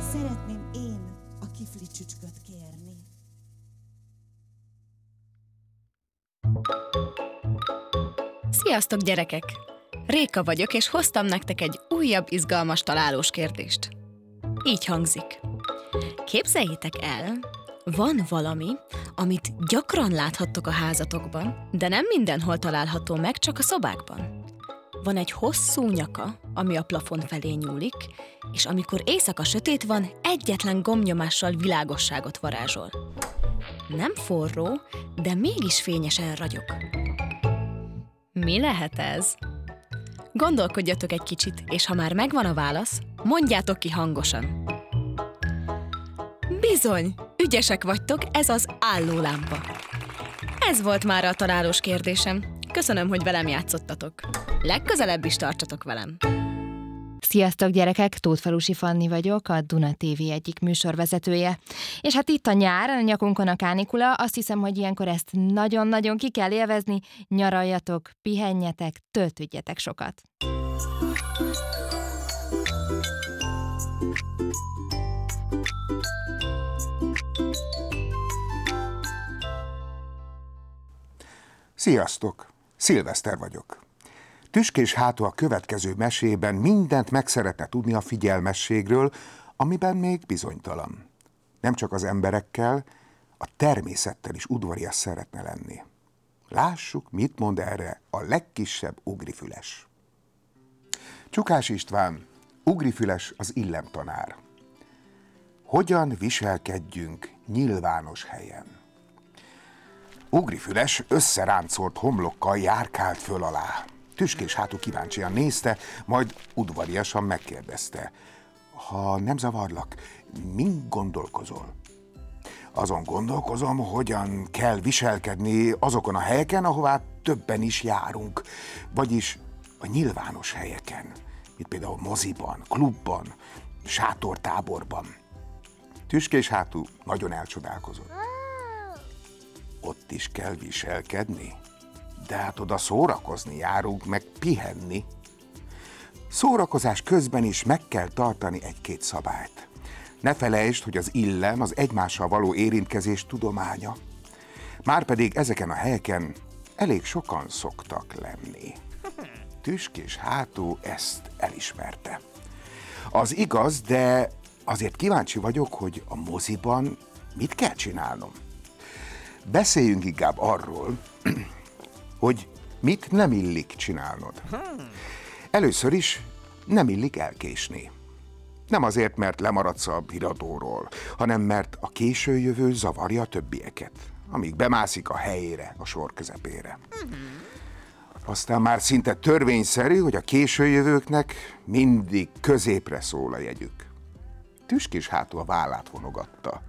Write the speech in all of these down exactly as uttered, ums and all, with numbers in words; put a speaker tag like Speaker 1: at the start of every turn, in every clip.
Speaker 1: szeretném én a kifli csücsköt kérni.
Speaker 2: Sziasztok, gyerekek! Réka vagyok, és hoztam nektek egy újabb izgalmas találós kérdést. Így hangzik. Képzeljétek el, van valami, amit gyakran láthattok a házatokban, de nem mindenhol található meg, csak a szobákban. Van egy hosszú nyaka, ami a plafon felé nyúlik, és amikor éjszaka sötét van, egyetlen gombnyomással világosságot varázsol. Nem forró, de mégis fényesen ragyog. Mi lehet ez? Gondolkodjatok egy kicsit, és ha már megvan a válasz, mondjátok ki hangosan. Bizony, ügyesek vagytok, ez az állólámpa. Ez volt már a találós kérdésem. Köszönöm, hogy velem játszottatok. Legközelebb is tartsatok velem.
Speaker 3: Sziasztok, gyerekek! Tóthfalusi Fanni vagyok, a Duna té vé egyik műsorvezetője. És hát itt a nyár, a nyakunkon a kánikula, azt hiszem, hogy ilyenkor ezt nagyon-nagyon ki kell élvezni, nyaraljatok, pihenjetek, töltődjetek sokat.
Speaker 4: Sziasztok! Szilveszter vagyok. Tüskés Hátó a következő mesében mindent meg szeretne tudni a figyelmességről, amiben még bizonytalan. Nem csak az emberekkel, a természettel is udvarias szeretne lenni. Lássuk, mit mond erre a legkisebb ugrifüles. Csukás István, ugrifüles az illemtanár. Hogyan viselkedjünk nyilvános helyen? Ugrifüles összeráncolt homlokkal járkált föl alá. Tüskés Hátó kíváncsian nézte, majd udvariasan megkérdezte. Ha nem zavarlak, mind gondolkozol? Azon gondolkozom, hogyan kell viselkedni azokon a helyeken, ahová többen is járunk, vagyis a nyilvános helyeken, mint például moziban, klubban, sátortáborban. Tüskés Hátó nagyon elcsodálkozott. Ott is kell viselkedni? De hát oda szórakozni járunk, meg pihenni. Szórakozás közben is meg kell tartani egy-két szabályt. Ne felejtsd, hogy az illem az egymással való érintkezés tudománya. Márpedig ezeken a helyeken elég sokan szoktak lenni. Tüskés Hátó ezt elismerte. Az igaz, de azért kíváncsi vagyok, hogy a moziban mit kell csinálnom. Beszéljünk inkább arról, hogy mit nem illik csinálnod. Először is nem illik elkésni. Nem azért, mert lemaradsz a híradóról, hanem mert a későjövő zavarja a többieket, amíg bemászik a helyére, a sor közepére. Aztán már szinte törvényszerű, hogy a későjövőknek mindig középre szól a jegyük. Tüskés Hátó a vállát vonogatta.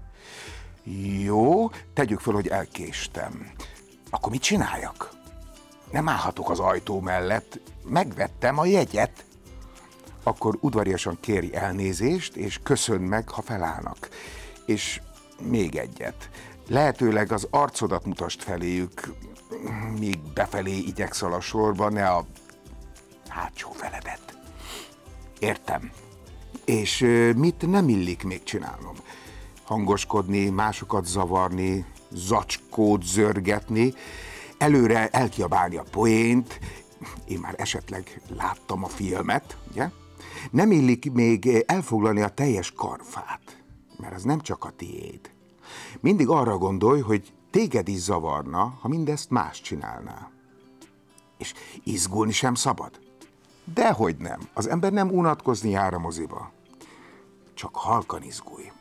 Speaker 4: Jó, tegyük föl, hogy elkéstem. Akkor mit csináljak? Nem állhatok az ajtó mellett, megvettem a jegyet. Akkor udvariasan kérj elnézést, és köszönd meg, ha felállnak. És még egyet. Lehetőleg az arcodat mutasd feléjük, míg befelé igyekszel a sorba, ne a hátsó feledet. Értem. És mit nem illik még csinálnom? Hangoskodni, másokat zavarni, zacskót zörgetni, előre elkiabálni a poént, én már esetleg láttam a filmet, ugye? Nem illik még elfoglalni a teljes karfát, mert az nem csak a tiéd. Mindig arra gondolj, hogy téged is zavarna, ha mindezt más csinálná. És izgulni sem szabad? Dehogy nem, az ember nem unatkozni jár a moziba. Csak halkan izgulj.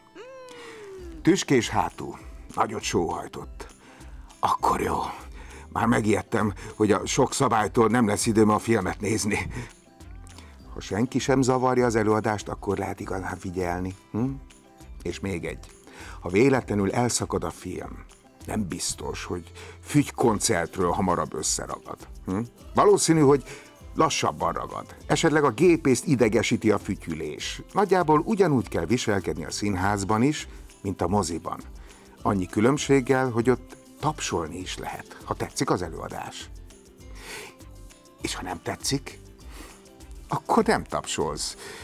Speaker 4: Tüskés Hátó nagyot sóhajtott. Akkor jó. Már megijedtem, hogy a sok szabálytól nem lesz időm a filmet nézni. Ha senki sem zavarja az előadást, akkor lehet igazán figyelni. Hm? És még egy. Ha véletlenül elszakad a film, nem biztos, hogy fügykoncertről hamarabb összeragad. Hm? Valószínű, hogy lassabban ragad. Esetleg a gépészt idegesíti a fütyülés. Nagyjából ugyanúgy kell viselkedni a színházban is, mint a moziban. Annyi különbséggel, hogy ott tapsolni is lehet, ha tetszik az előadás. És ha nem tetszik, akkor nem tapsolsz.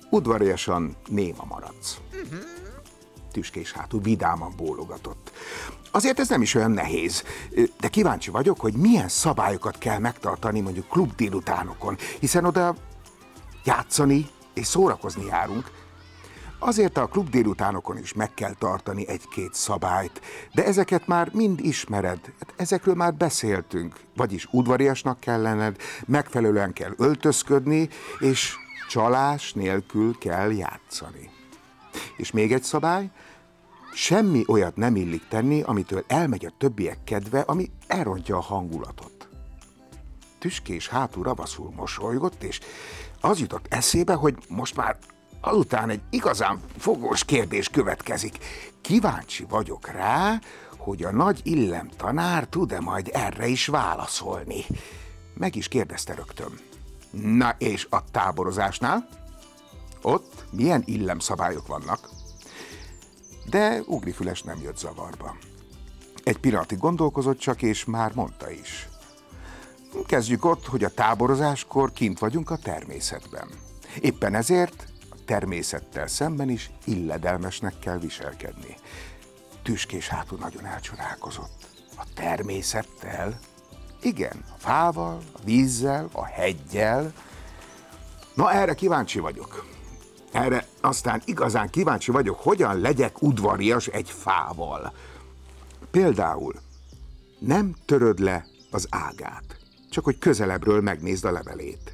Speaker 4: Udvariasan néma maradsz. Tüskés hátú vidáman bólogatott. Azért ez nem is olyan nehéz, de kíváncsi vagyok, hogy milyen szabályokat kell megtartani mondjuk klub délutánokon, hiszen oda játszani és szórakozni járunk. Azért a klub délutánokon is meg kell tartani egy-két szabályt, de ezeket már mind ismered, ezekről már beszéltünk, vagyis udvariasnak kell lenned, megfelelően kell öltözködni, és csalás nélkül kell játszani. És még egy szabály, semmi olyat nem illik tenni, amitől elmegy a többiek kedve, ami elrontja a hangulatot. Tüskés hátul ravaszul mosolygott, és az jutott eszébe, hogy most már azután egy igazán fogós kérdés következik. Kíváncsi vagyok rá, hogy a nagy Illem tanár tud-e majd erre is válaszolni. Meg is kérdezte rögtön. Na és a táborozásnál? Ott milyen illemszabályok vannak? De Ugrifüles nem jött zavarba. Egy pillanatig gondolkozott csak, és már mondta is. Kezdjük ott, hogy a táborozáskor kint vagyunk a természetben. Éppen ezért a természettel szemben is illedelmesnek kell viselkedni. Tüskés hátul nagyon elcsodálkozott. A természettel? Igen, a fával, a vízzel, a heggyel. Na, erre kíváncsi vagyok. Erre aztán igazán kíváncsi vagyok, hogyan legyek udvarias egy fával. Például nem töröd le az ágát, csak hogy közelebbről megnézd a levelét.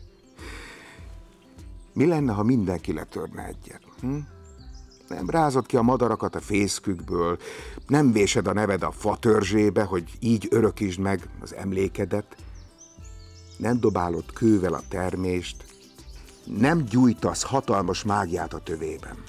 Speaker 4: Mi lenne, ha mindenki letörne egyet? Hm? Nem rázod ki a madarakat a fészkükből, nem vésed a neved a fa törzsébe, hogy így örökítsd meg az emlékedet, nem dobálod kővel a termést, nem gyújtasz hatalmas mágiát a tövében.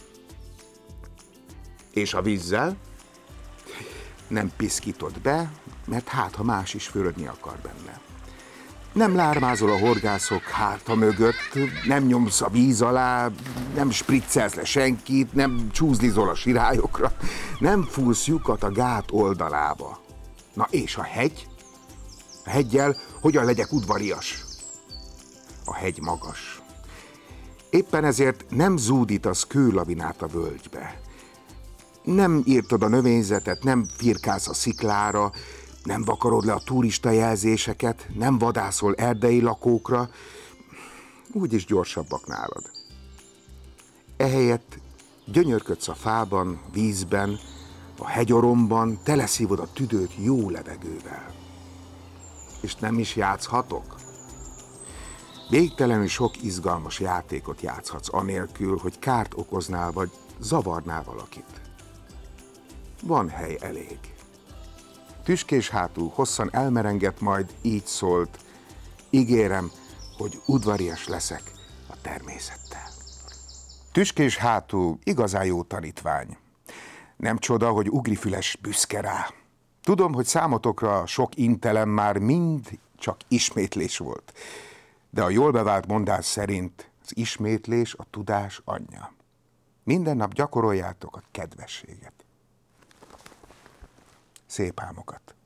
Speaker 4: És a vízzel? Nem piszkítod be, mert hát, ha más is fürödni akar benne. Nem lármázol a horgászok háta mögött, nem nyomsz a víz alá, nem spriccelsz le senkit, nem csúzlizol a sirályokra, nem fúrsz lyukat a gát oldalába. Na és a hegy? A heggyel hogyan legyek udvarias? A hegy magas. Éppen ezért nem zúdítasz kőlavinát a völgybe. Nem írtod a növényzetet, nem firkálsz a sziklára, nem vakarod le a turista jelzéseket, nem vadászol erdei lakókra, úgyis gyorsabbak nálad. Ehelyett gyönyörködsz a fában, vízben, a hegyoromban, teleszívod a tüdőt jó levegővel. És nem is játszhatok? Végtelenül sok izgalmas játékot játszhatsz anélkül, hogy kárt okoznál vagy zavarnál valakit. Van hely elég. Tüskés hátul hosszan elmerengett, majd így szólt, ígérem, hogy udvarias leszek a természettel. Tüskés hátul igazán jó tanítvány. Nem csoda, hogy Ugrifüles büszke rá. Tudom, hogy számotokra sok intelem már mind csak ismétlés volt. De a jól bevált mondás szerint az ismétlés a tudás anyja. Minden nap gyakoroljátok a kedvességet. Szép álmokat!